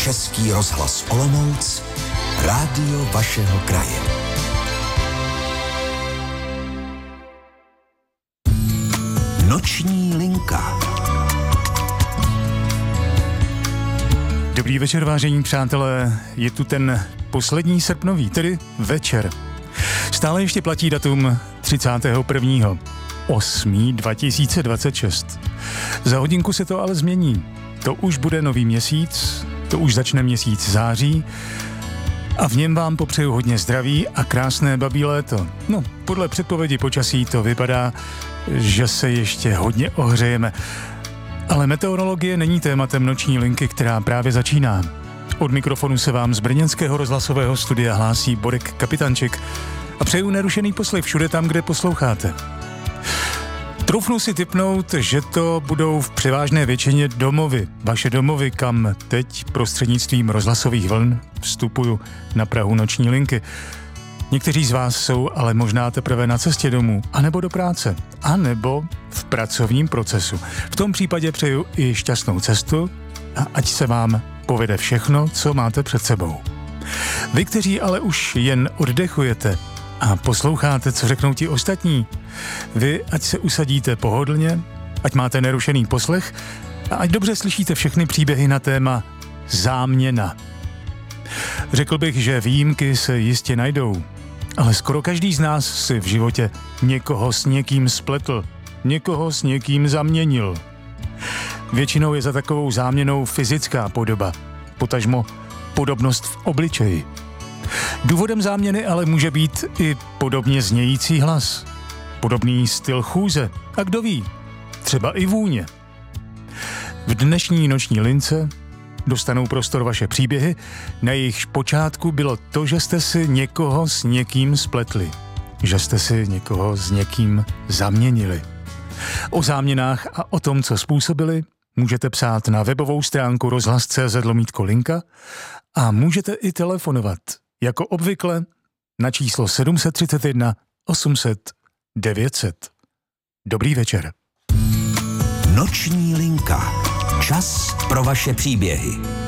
Český rozhlas Olomouc, rádio vašeho kraje. Noční linka. Dobrý večer, vážení přátelé. Je tu ten poslední srpnový, tedy večer. Stále ještě platí datum 31.8.2026. Za hodinku se to ale změní. To už bude nový měsíc, to už začne měsíc září a v něm vám popřeju hodně zdraví a krásné babí léto. No, podle předpovědi počasí to vypadá, že se ještě hodně ohřejeme. Ale meteorologie není tématem noční linky, která právě začíná. Od mikrofonu se vám z brněnského rozhlasového studia hlásí Borek Kapitančik a přeju nerušený poslech všude tam, kde posloucháte. Troufnu si tipnout, že to budou v převážné většině domovy. Vaše domovy, kam teď prostřednictvím rozhlasových vln vstupuju na prahu noční linky. Někteří z vás jsou ale možná teprve na cestě domů, anebo do práce, anebo v pracovním procesu. V tom případě přeju i šťastnou cestu a ať se vám povede všechno, co máte před sebou. Vy, kteří ale už jen oddechujete a posloucháte, co řeknou ti ostatní, vy ať se usadíte pohodlně, ať máte nerušený poslech a ať dobře slyšíte všechny příběhy na téma záměna. Řekl bych, že výjimky se jistě najdou, ale skoro každý z nás si v životě někoho s někým spletl, někoho s někým zaměnil. Většinou je za takovou záměnou fyzická podoba, potažmo podobnost v obličeji. Důvodem záměny ale může být i podobně znějící hlas, podobný styl chůze a kdo ví, třeba i vůně. V dnešní noční lince dostanou prostor vaše příběhy, na jejichž počátku bylo to, že jste si někoho s někým spletli, že jste si někoho s někým zaměnili. O záměnách a o tom, co způsobili, můžete psát na webovou stránku rozhlas.cz/linka a můžete i telefonovat, jako obvykle, na číslo 731 800 900. Dobrý večer. Noční linka. Čas pro vaše příběhy.